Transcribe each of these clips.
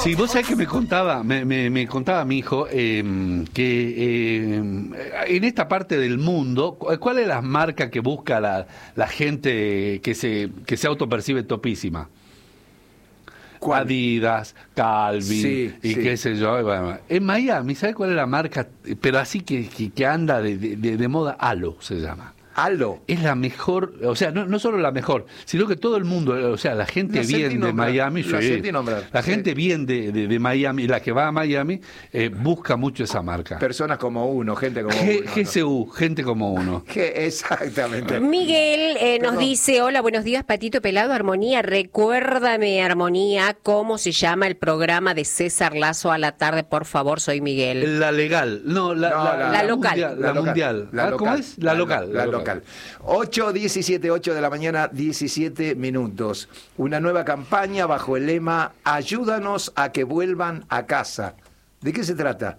Sí, vos sabés que me contaba mi hijo que en esta parte del mundo, ¿cuál es la marca que busca la gente que se autopercibe topísima? ¿Cuál? Adidas, Calvin, Sí, y sí. qué sé yo. Bueno, en Miami, ¿sabes cuál es la marca? Pero así que anda de moda, Alo se llama. Halo. Es la mejor, o sea, no solo la mejor, sino que todo el mundo, o sea, la gente La sentí bien de nombrar, Miami, la sí, sentí nombrar, la sí. gente bien de Miami, la que va a Miami, busca mucho esa marca. Personas como uno, gente como uno. ¿no? GCU, gente como uno. Exactamente. Miguel nos Perdón. dice, hola, buenos días, Patito Pelado, Armonía, recuérdame, Armonía, cómo se llama el programa de César Lazo a la tarde, por favor, soy Miguel. La legal, no, la local. Mundial, la mundial. ¿Cómo es? La local. La local. 8:17, 8 de la mañana, 17 minutos. Una nueva campaña bajo el lema Ayúdanos a que vuelvan a casa. ¿De qué se trata?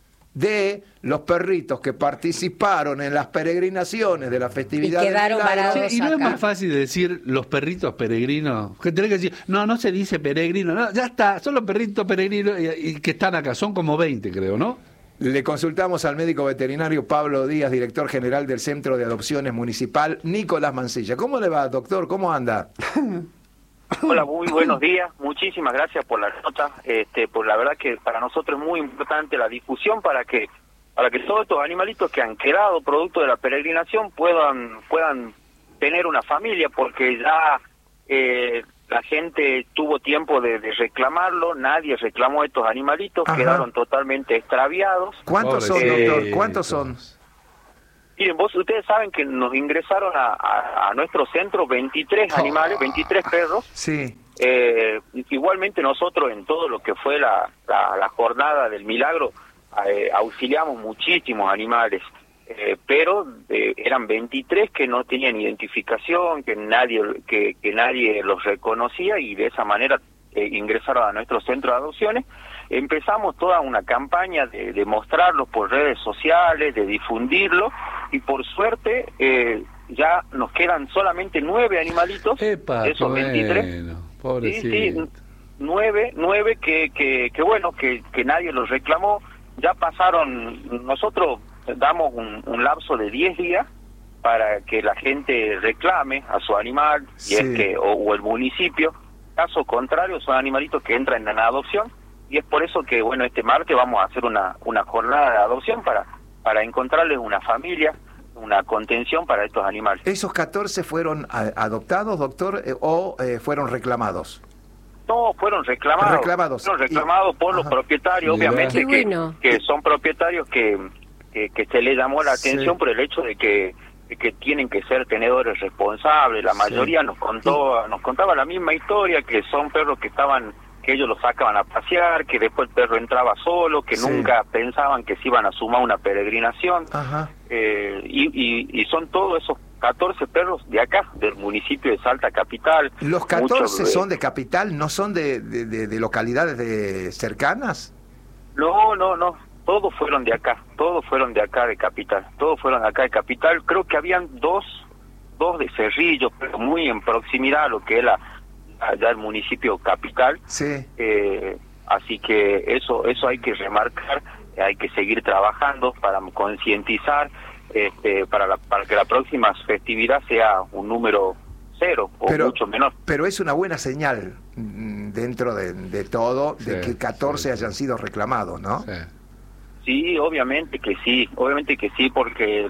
De los perritos que participaron en las peregrinaciones de la festividad. Y quedaron del Milagro. varados. Sí, y no es acá. más fácil decir los perritos peregrinos, que tenés que decir, no se dice peregrino, no, ya está, son los perritos peregrinos y que están acá, son como 20 creo, ¿no? Le consultamos al médico veterinario Pablo Díaz, director general del Centro de Adopciones Municipal, Nicolás Mancilla. ¿Cómo le va, doctor? ¿Cómo anda? Hola, muy buenos días. Muchísimas gracias por la nota. Por la verdad que para nosotros es muy importante la difusión para que todos estos animalitos que han quedado producto de la peregrinación puedan tener una familia, porque ya la gente tuvo tiempo de reclamarlo, nadie reclamó estos animalitos, Ajá. quedaron totalmente extraviados. ¿Cuántos son, Pobrecitos. doctor? ¿Cuántos son? Miren, ustedes saben que nos ingresaron a nuestro centro 23 animales, 23 perros. Sí. Igualmente nosotros en todo lo que fue la jornada del milagro auxiliamos muchísimos animales, pero eran 23 que no tenían identificación, que nadie los reconocía, y de esa manera ingresaron a nuestro centro de adopciones. Empezamos toda una campaña de mostrarlos por redes sociales, de difundirlo, y por suerte ya nos quedan solamente 9 animalitos, Epa, de esos 23. bueno, pobrecito. Sí, 9 que bueno, que nadie los reclamó. Ya pasaron, nosotros damos un lapso de 10 días para que la gente reclame a su animal, Sí. y es que o el municipio. Caso contrario, son animalitos que entran en adopción, y es por eso que, bueno, este martes vamos a hacer una jornada de adopción para encontrarles una familia, una contención para estos animales. ¿Esos 14 fueron adoptados, doctor, o fueron reclamados? Todos fueron reclamados. Fueron reclamados por los Ajá. propietarios, Mirá. obviamente, Qué bueno. que son propietarios que se les llamó la atención Sí. por el hecho de que tienen que ser tenedores responsables. La mayoría nos contaba la misma historia, que son perros que ellos los sacaban a pasear, que después el perro entraba solo, que Sí. nunca pensaban que se iban a sumar una peregrinación. Ajá. Y son todos esos 14 perros de acá, del municipio de Salta Capital. ¿Los 14 Muchos, son de capital, no son de localidades cercanas? No, todos fueron de acá de Capital, creo que habían dos de Cerrillo, pero muy en proximidad a lo que es allá el municipio Capital. Sí. Así que eso hay que remarcar, hay que seguir trabajando para concientizar, para que la próxima festividad sea un número 0 o mucho menor. Pero es una buena señal dentro de todo, de Sí, que 14 sí. hayan sido reclamados, ¿no? Sí. Sí, obviamente que sí, porque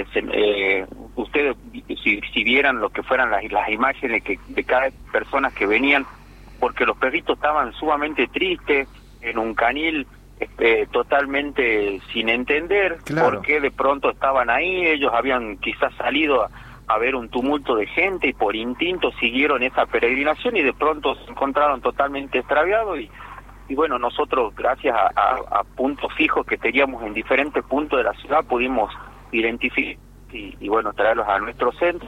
ustedes si vieran lo que fueran las imágenes de cada persona que venían, porque los perritos estaban sumamente tristes en un canil, totalmente sin entender Claro. por qué de pronto estaban ahí. Ellos habían quizás salido a ver un tumulto de gente y por instinto siguieron esa peregrinación, y de pronto se encontraron totalmente extraviados. Y bueno, nosotros, gracias a puntos fijos que teníamos en diferentes puntos de la ciudad, pudimos identificar y bueno, traerlos a nuestro centro.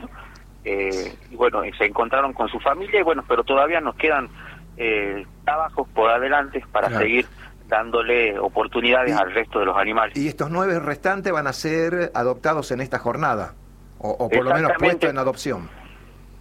Y bueno, se encontraron con su familia, y bueno, pero todavía nos quedan trabajos por adelante para Claro. seguir dándole oportunidades al resto de los animales. Y estos 9 restantes van a ser adoptados en esta jornada, o por lo menos Exactamente. puestos en adopción.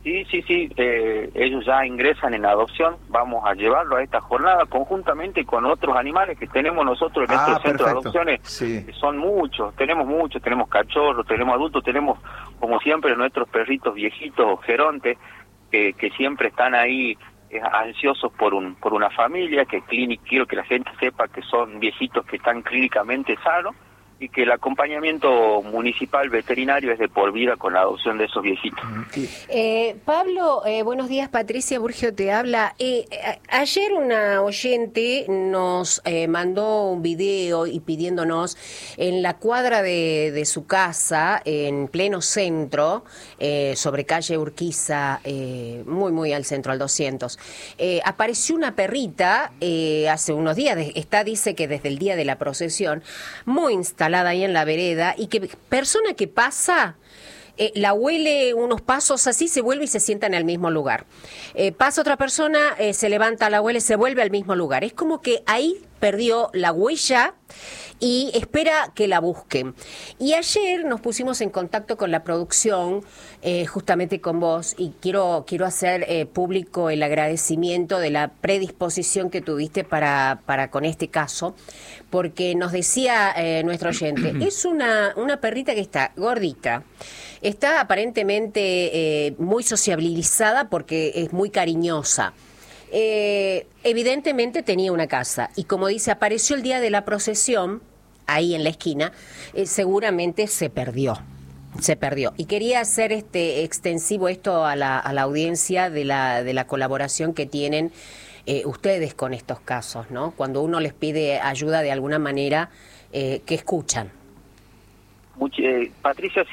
Sí, sí, sí, ellos ya ingresan en adopción, vamos a llevarlo a esta jornada conjuntamente con otros animales que tenemos nosotros en nuestro centro de adopciones, sí. que son muchos, tenemos cachorros, tenemos adultos, tenemos como siempre nuestros perritos viejitos, gerontes, que siempre están ahí ansiosos por una familia, quiero que la gente sepa que son viejitos que están clínicamente sanos, y que el acompañamiento municipal veterinario es de por vida con la adopción de esos viejitos. Pablo, buenos días, Patricia Burgio te habla. Ayer una oyente nos mandó un video y pidiéndonos en la cuadra de su casa, en pleno centro, sobre calle Urquiza, muy al centro, al 200, apareció una perrita hace unos días, dice que desde el día de la procesión, muy instalada ahí en la vereda, y que persona que pasa la huele unos pasos así, se vuelve y se sienta en el mismo lugar. Pasa otra persona, se levanta, la huele, se vuelve al mismo lugar. Es como que ahí perdió la huella y espera que la busquen. Y ayer nos pusimos en contacto con la producción, justamente con vos, y quiero hacer público el agradecimiento de la predisposición que tuviste para con este caso, porque nos decía nuestro oyente, es una perrita que está gordita, está aparentemente muy sociabilizada porque es muy cariñosa. Evidentemente tenía una casa, y como dice, apareció el día de la procesión ahí en la esquina, seguramente se perdió. Y quería hacer extensivo esto a la audiencia de la colaboración que tienen ustedes con estos casos, ¿no? Cuando uno les pide ayuda de alguna manera, que escuchan. Patricia,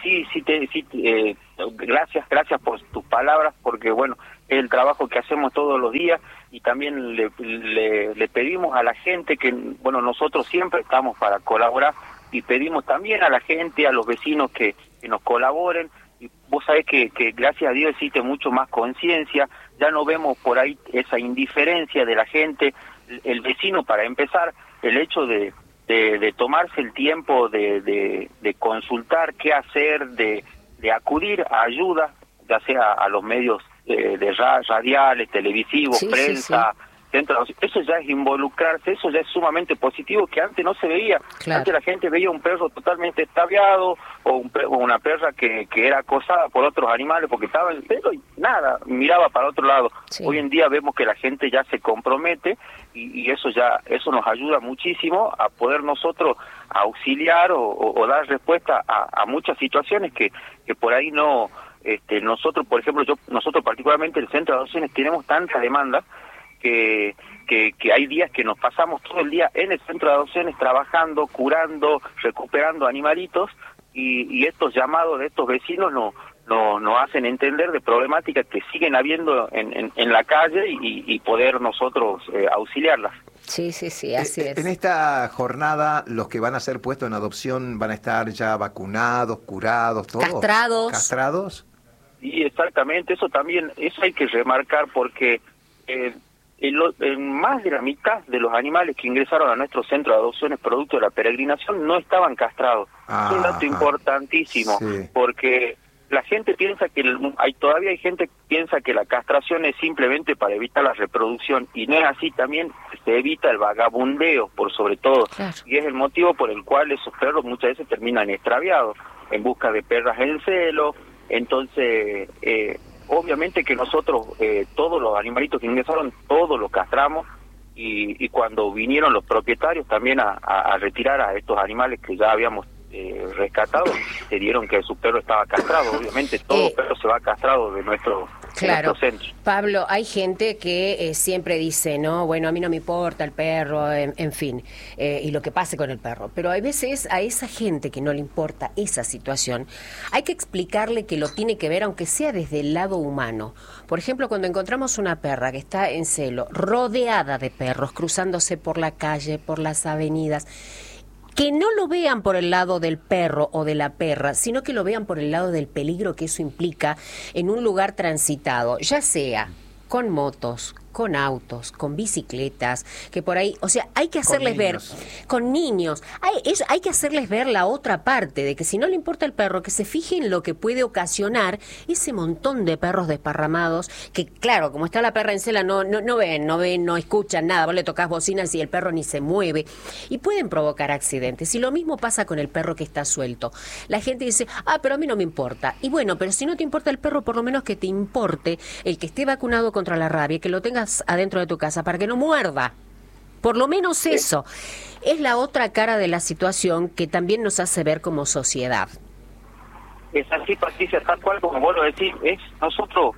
gracias por tus palabras, porque bueno, es el trabajo que hacemos todos los días, y también le pedimos a la gente que, bueno, nosotros siempre estamos para colaborar, y pedimos también a la gente, a los vecinos que nos colaboren, y vos sabés que gracias a Dios existe mucho más conciencia, ya no vemos por ahí esa indiferencia de la gente, el vecino, para empezar, el hecho de tomarse el tiempo de consultar qué hacer, de acudir a ayuda, ya sea a los medios de radiales, televisivos, prensa, centros, eso ya es involucrarse, eso ya es sumamente positivo, que antes no se veía. Claro. Antes la gente veía un perro totalmente extraviado, o una perra que era acosada por otros animales porque estaba en el pelo y nada, miraba para otro lado. Sí. Hoy en día vemos que la gente ya se compromete, y eso nos ayuda muchísimo a poder nosotros auxiliar o dar respuesta a muchas situaciones que por ahí no, nosotros, por ejemplo, nosotros particularmente el centro de adopciones tenemos tanta demanda que hay días que nos pasamos todo el día en el centro de adopciones trabajando, curando, recuperando animalitos, y estos llamados de estos vecinos nos hacen entender de problemáticas que siguen habiendo en la calle, y poder nosotros auxiliarlas. Sí, así es. En esta jornada, los que van a ser puestos en adopción van a estar ya vacunados, curados, todos. ¿Castrados? Sí, exactamente, eso hay que remarcar, porque en más de la mitad de los animales que ingresaron a nuestro centro de adopciones producto de la peregrinación no estaban castrados. Es un dato importantísimo, porque la gente piensa todavía hay gente que piensa que la castración es simplemente para evitar la reproducción, y no es así. También se evita el vagabundeo, por sobre todo, claro. Y es el motivo por el cual esos perros muchas veces terminan extraviados, en busca de perras en celo. Entonces, obviamente que nosotros, todos los animalitos que ingresaron, todos los castramos, y cuando vinieron los propietarios también a retirar a estos animales que ya habíamos rescatado, se dieron que su perro estaba castrado. Obviamente todo perro se va castrado de nuestro centro. Pablo, hay gente que siempre dice, no, bueno, a mí no me importa el perro, en fin, y lo que pase con el perro, pero hay veces a esa gente que no le importa esa situación, hay que explicarle que lo tiene que ver, aunque sea desde el lado humano. Por ejemplo, cuando encontramos una perra que está en celo, rodeada de perros, cruzándose por la calle, por las avenidas, que no lo vean por el lado del perro o de la perra, sino que lo vean por el lado del peligro que eso implica en un lugar transitado, ya sea con motos, con autos, con bicicletas, que por ahí, o sea, hay que hacerles ver, con niños, hay que hacerles ver la otra parte, de que si no le importa el perro, que se fije en lo que puede ocasionar ese montón de perros desparramados, que claro, como está la perra en cela, no ven, no escuchan nada, vos le tocás bocinas y el perro ni se mueve, y pueden provocar accidentes, y lo mismo pasa con el perro que está suelto. La gente dice, pero a mí no me importa, y bueno, pero si no te importa el perro, por lo menos que te importe el que esté vacunado contra la rabia, que lo tengas adentro de tu casa para que no muerda. Por lo menos eso. Es la otra cara de la situación que también nos hace ver como sociedad. Es así, Patricia, tal cual como vos lo decís, es nosotros,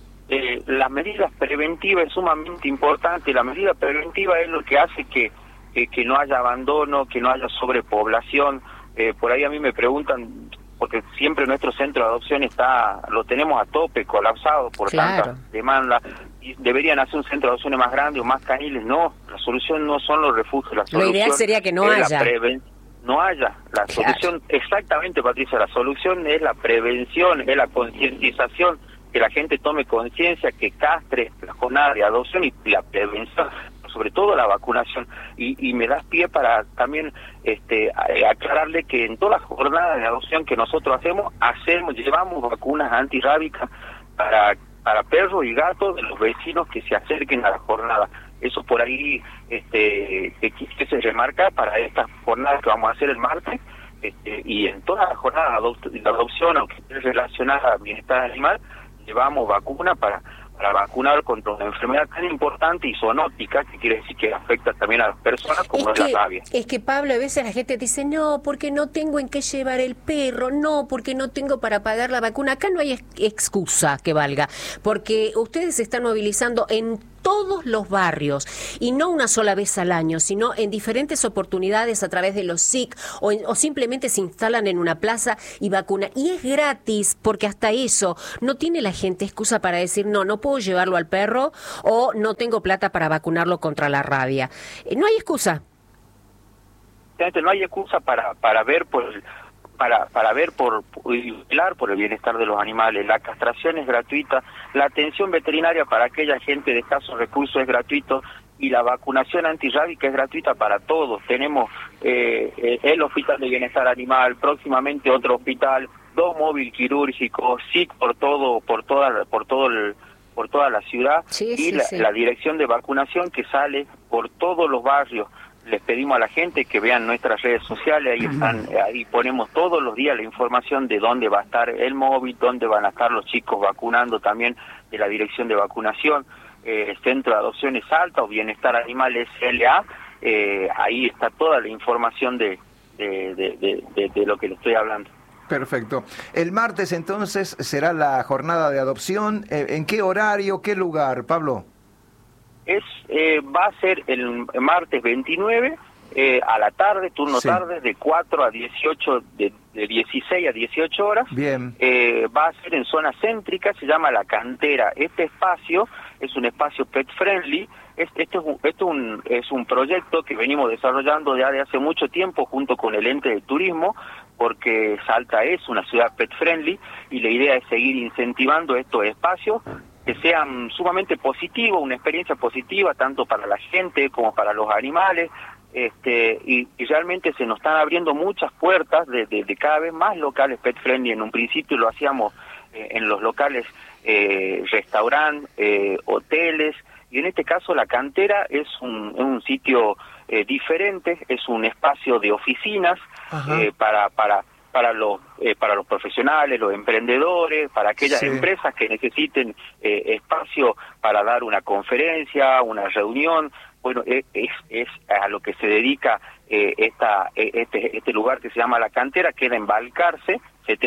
las medidas preventivas es sumamente importante. La medida preventiva es lo que hace que no haya abandono, que no haya sobrepoblación. Por ahí a mí me preguntan, porque siempre nuestro centro de adopción lo tenemos a tope, colapsado por tanta demanda, y deberían hacer un centro de adopciones más grande o más caniles. No, la solución no son los refugios, la solución lo ideal sería que no haya. No haya. La solución, exactamente, Patricia, la solución es la prevención, es la concientización, que la gente tome conciencia, que castre la jornada de adopción y la prevención, sobre todo la vacunación. Y me das pie para también aclararle que en todas las jornadas de adopción que nosotros llevamos vacunas antirrábicas para perros y gatos de los vecinos que se acerquen a la jornada. Eso por ahí que quise remarcar para estas jornadas que vamos a hacer el martes, y en todas las jornadas de adopción, aunque esté relacionada al bienestar animal, llevamos vacuna para vacunar contra una enfermedad tan importante y zoonótica, que quiere decir que afecta también a las personas, como es la rabia. Es que, Pablo, a veces la gente dice, no, porque no tengo en qué llevar el perro, no, porque no tengo para pagar la vacuna. Acá no hay excusa que valga, porque ustedes se están movilizando en todos los barrios, y no una sola vez al año, sino en diferentes oportunidades a través de los SIC, o simplemente se instalan en una plaza y vacunan. Y es gratis, porque hasta eso no tiene la gente excusa para decir, no puedo llevarlo al perro, o no tengo plata para vacunarlo contra la rabia. No hay excusa. No hay excusa para ver velar por el bienestar de los animales. La castración es gratuita, la atención veterinaria para aquella gente de escasos recursos es gratuito, y la vacunación antirrábica es gratuita para todos. Tenemos el Hospital de Bienestar Animal, próximamente otro hospital, 2 móviles quirúrgicos, SIC por toda la ciudad, la dirección de vacunación que sale por todos los barrios. Les pedimos a la gente que vean nuestras redes sociales, ahí ponemos todos los días la información de dónde va a estar el móvil, dónde van a estar los chicos vacunando también, de la dirección de vacunación, Centro de Adopciones Alta o Bienestar Animal SLA, ahí está toda la información de lo que le estoy hablando. Perfecto. El martes entonces será la jornada de adopción. ¿En qué horario, qué lugar, Pablo? Va a ser el martes 29 a la tarde, turno tarde, de 4 a 18, de 16 a 18 horas. Bien. Va a ser en zona céntrica, se llama La Cantera. Este espacio es un espacio pet friendly. Esto es un proyecto que venimos desarrollando desde hace mucho tiempo junto con el ente de turismo, porque Salta es una ciudad pet friendly, y la idea es seguir incentivando estos espacios que sean sumamente positivos, una experiencia positiva tanto para la gente como para los animales, y realmente se nos están abriendo muchas puertas de cada vez más locales pet friendly. En un principio lo hacíamos en los locales restaurantes, hoteles, y en este caso La Cantera es un sitio diferente, es un espacio de oficinas para los profesionales, los emprendedores, para aquellas empresas que necesiten espacio para dar una conferencia, una reunión. Bueno, es a lo que se dedica este lugar que se llama La Cantera, queda en Balcarce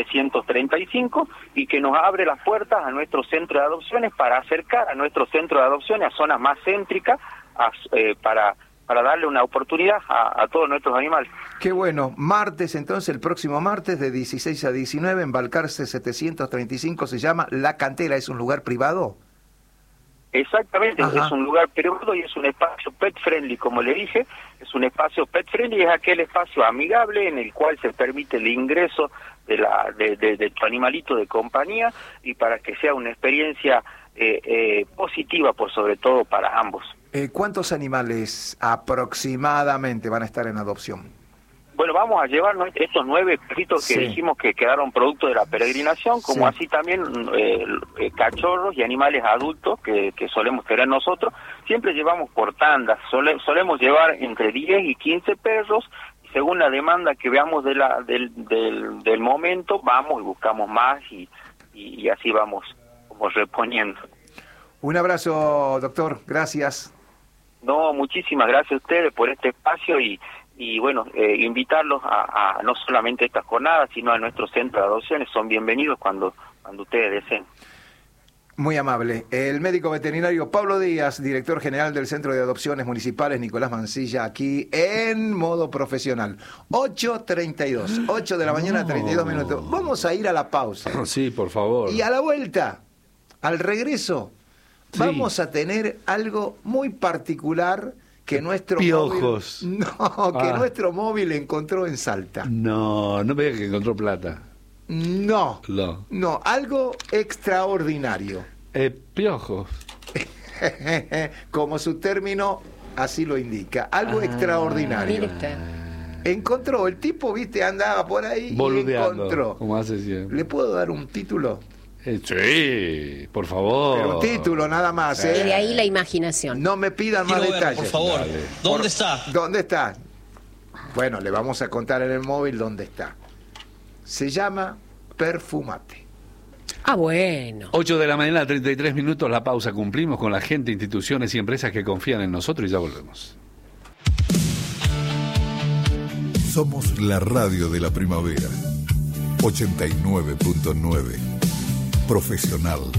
735, y que nos abre las puertas a nuestro centro de adopciones para acercar a nuestro centro de adopciones a zonas más céntricas, para darle una oportunidad a todos nuestros animales. Qué bueno. Martes, entonces, el próximo martes, de 16 a 19, en Balcarce 735, se llama La Cantera. ¿Es un lugar privado? Exactamente, es un lugar privado y es un espacio pet friendly, como le dije. Es un espacio pet friendly, es aquel espacio amigable en el cual se permite el ingreso de tu animalito de compañía, y para que sea una experiencia positiva por sobre todo para ambos. ¿Cuántos animales aproximadamente van a estar en adopción? Bueno, vamos a llevarnos estos 9 perritos que dijimos que quedaron producto de la peregrinación, como así también cachorros y animales adultos que solemos tener nosotros. Siempre llevamos por tandas, solemos llevar entre 10 y 15 perros, y según la demanda que veamos del momento, vamos y buscamos más y así vamos como reponiendo. Un abrazo, doctor, gracias. No, muchísimas gracias a ustedes por este espacio y bueno, invitarlos a no solamente a estas jornadas, sino a nuestro centro de adopciones. Son bienvenidos cuando ustedes deseen. Muy amable. El médico veterinario Pablo Díaz, director general del Centro de Adopciones Municipales Nicolás Mansilla, aquí en modo profesional. 8:32, 8 de la mañana, 32 minutos. Vamos a ir a la pausa. Sí, por favor. Y a la vuelta, al regreso, vamos a tener algo muy particular que nuestro piojos. Nuestro móvil encontró en Salta. No me digas que encontró plata. No, algo extraordinario. Piojos. Como su término así lo indica, algo extraordinario. Encontró, el tipo, viste, andaba por ahí boludeando, y encontró. Como hace siempre. ¿Le puedo dar un título? Sí, por favor. Pero un título nada más, Y de ahí la imaginación. No me pidan más detalles. Por favor, ¿dónde está? ¿Dónde está? Bueno, le vamos a contar en el móvil dónde está. Se llama Perfumate. Bueno. 8 de la mañana, 33 minutos, la pausa. Cumplimos con la gente, instituciones y empresas que confían en nosotros y ya volvemos. Somos la radio de la primavera. 89.9. Profesional.